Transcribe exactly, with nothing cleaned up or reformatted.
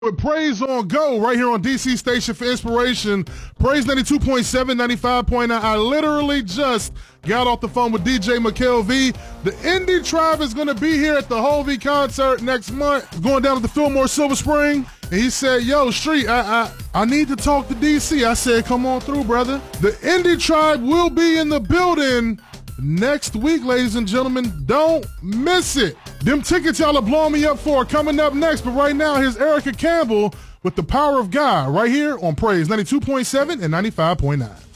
With Praise on Go right here on D C Station for Inspiration. Praise ninety-two point seven, ninety-five point nine. I literally just got off the phone with D J McKelvey. The Indie Tribe is going to be here at the Hovey concert next month, going down to the Fillmore Silver Spring. And he said, yo, Street, I, I, I need to talk to D C. I said, come on through, brother. The Indie Tribe will be in the building next week, ladies and gentlemen. Don't miss it. Them tickets y'all are blowing me up for are coming up next. But right now, here's Erica Campbell with The Power of God right here on Praise ninety-two point seven and ninety-five point nine.